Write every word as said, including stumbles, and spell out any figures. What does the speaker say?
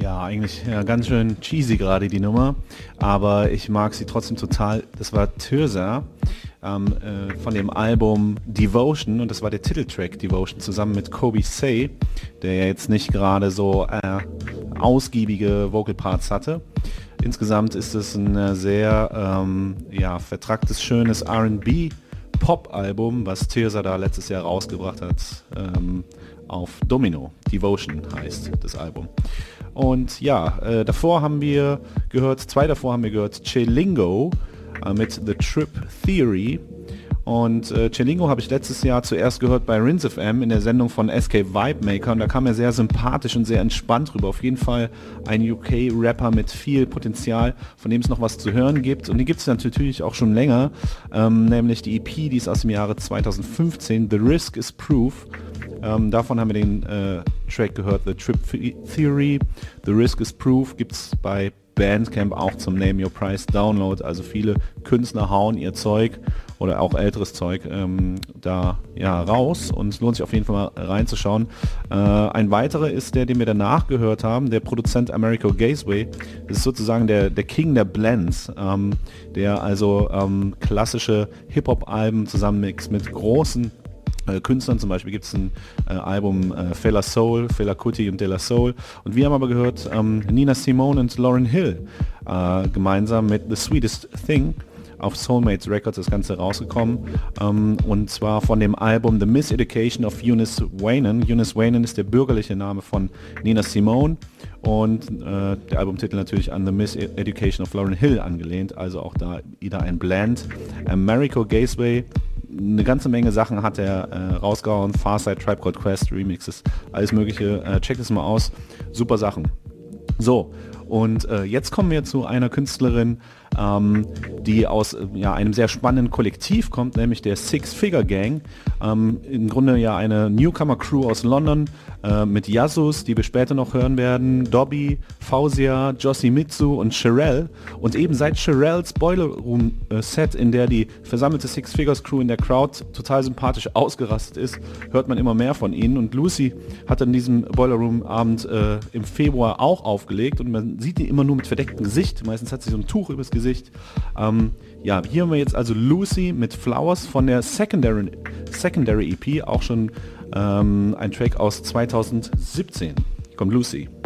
Ja, eigentlich ja, ganz schön cheesy gerade die Nummer, aber ich mag sie trotzdem total. Das war Tirza ähm, äh, von dem Album Devotion und das war der Titeltrack Devotion zusammen mit Kobe Say, der ja jetzt nicht gerade so äh, ausgiebige Vocal Parts hatte. Insgesamt ist es ein äh, sehr ähm, ja, vertracktes, schönes R and B Pop-Album, was Tirza da letztes Jahr rausgebracht hat, ähm, auf Domino. Devotion heißt das Album. Und ja, äh, davor haben wir gehört, zwei davor haben wir gehört, Chelingo äh, mit The Trip Theory. Und äh, Chelingo habe ich letztes Jahr zuerst gehört bei Rinse F M in der Sendung von S K Vibe Maker und da kam er sehr sympathisch und sehr entspannt rüber. Auf jeden Fall ein U K-Rapper mit viel Potenzial, von dem es noch was zu hören gibt. Und die gibt es natürlich auch schon länger, ähm, nämlich die E P, die ist aus dem Jahre zweitausendfünfzehn, The Risk is Proof. Ähm, davon haben wir den äh, Track gehört, The Trip Theory, The Risk is Proof, gibt es bei Bandcamp auch zum Name Your Price Download. Also viele Künstler hauen ihr Zeug oder auch älteres Zeug ähm, da ja raus und es lohnt sich auf jeden Fall mal reinzuschauen. Äh, ein weiterer ist der, den wir danach gehört haben, der Produzent Americo Gazeway. Das ist sozusagen der, der King der Blends, ähm, der also ähm, klassische Hip-Hop-Alben zusammenmixt mit großen Künstlern. Zum Beispiel gibt es ein äh, Album äh, Fela Soul, Fela Kuti und De La Soul. Und wir haben aber gehört ähm, Nina Simone und Lauryn Hill äh, gemeinsam mit The Sweetest Thing auf Soulmates Records das Ganze rausgekommen. Ähm, und zwar von dem Album The Miseducation of Eunice Wainen. Eunice Wainen ist der bürgerliche Name von Nina Simone. Und äh, der Albumtitel natürlich an The Miseducation of Lauryn Hill angelehnt. Also auch da wieder ein Blend. Americo Gazeway, eine ganze Menge Sachen hat er äh, rausgehauen, Farside, Tribe Called Quest, Remixes, alles mögliche, äh, checkt es mal aus, super Sachen. So, und äh, jetzt kommen wir zu einer Künstlerin, ähm, die aus äh, ja, einem sehr spannenden Kollektiv kommt, nämlich der Six Figure Gang. Ähm, im Grunde ja eine Newcomer-Crew aus London äh, mit Yasus, die wir später noch hören werden, Dobby, Fausia, Yoshimitsu und Sherelle. Und eben seit Sherelles Boiler Room äh, Set, in der die versammelte Six Figures Crew in der Crowd total sympathisch ausgerastet ist, hört man immer mehr von ihnen. Und Lucy hat an diesem Boiler Room Abend äh, im Februar auch aufgelegt und man sieht die immer nur mit verdecktem Gesicht. Meistens hat sie so ein Tuch übers Gesicht. Ähm, ja, hier haben wir jetzt also Lucy mit Flowers von der Secondary, Secondary E P, auch schon ähm, ein Track aus zweitausendsiebzehn. Kommt Lucy.